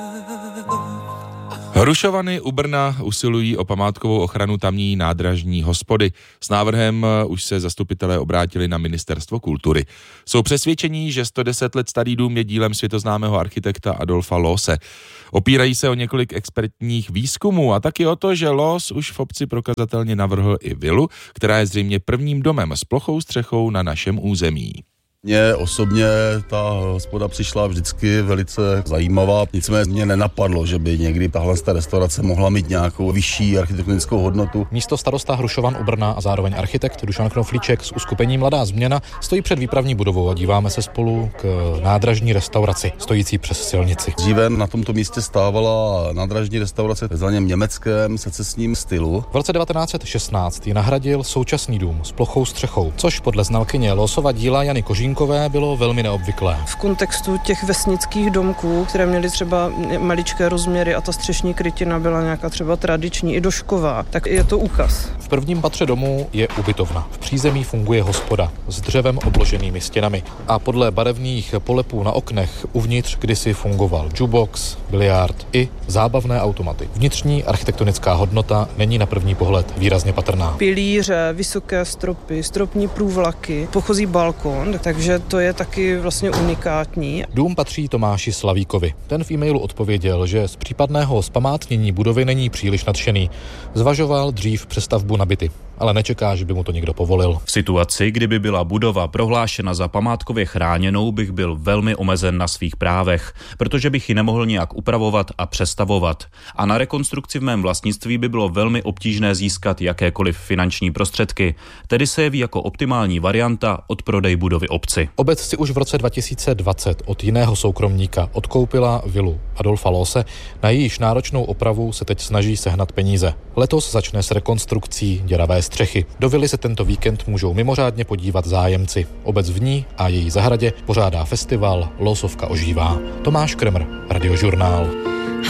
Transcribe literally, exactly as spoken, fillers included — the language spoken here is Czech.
Hrušovany u Brna usilují o památkovou ochranu tamní nádražní hospody. S návrhem už se zastupitelé obrátili na Ministerstvo kultury. Jsou přesvědčení, že sto deset let starý dům je dílem světoznámého architekta Adolfa Loose. Opírají se o několik expertních výzkumů a taky o to, že Loos už v obci prokazatelně navrhl i vilu, která je zřejmě prvním domem s plochou střechou na našem území. Mně osobně ta hospoda přišla vždycky velice zajímavá, nicméně mě nenapadlo, že by někdy tahle restaurace mohla mít nějakou vyšší architektonickou hodnotu. Místo starosta Hrušovan u Brna a zároveň architekt Dušan Knoflíček z uskupení Mladá změna stojí před výpravní budovou a díváme se spolu k nádražní restauraci, stojící přes silnici. Dříve na tomto místě stávala nádražní restaurace v takzvaném německém secesním stylu. V roce devatenáct set šestnáct ji nahradil současný dům s plochou střechou, což podle znalkyně Loosova díla Jany Kožínkové bylo velmi neobvyklé. V kontextu těch vesnických domků, které měly třeba maličké rozměry a ta střešní krytina byla nějaká třeba tradiční i došková, tak je to úkaz. V prvním patře domu je ubytovna. V přízemí funguje hospoda s dřevem obloženými stěnami a podle barevných polepů na oknech uvnitř kdysi fungoval jukebox, biliard i zábavné automaty. Vnitřní architektonická hodnota není na první pohled výrazně patrná. Pilíře, vysoké stropy, stropní průvlaky, pochozí balkon, takže to je taky vlastně unikátní. Dům patří Tomáši Slavíkovi. Ten v e-mailu odpověděl, že z případného zpamátnění budovy není příliš nadšený. Zvažoval dřív přestavbu na byty, ale nečeká, že by mu to někdo povolil. V situaci, kdyby byla budova prohlášena za památkově chráněnou, bych byl velmi omezen na svých právech, protože bych ji nemohl nějak upravovat a přestavovat. A na rekonstrukci v mém vlastnictví by bylo velmi obtížné získat jakékoliv finanční prostředky, tedy se jeví jako optimální varianta odprodej budovy obci. Obec si už v roce dva tisíce dvacet od jiného soukromníka odkoupila vilu Adolfa Loose, na jejíž náročnou opravu se teď snaží sehnat peníze. Letos začne s rekonstrukcí děravé střechy. Do vily se tento víkend můžou mimořádně podívat zájemci. Obec v ní a její zahradě pořádá festival Loosovka ožívá. Tomáš Kremr, Radiožurnál.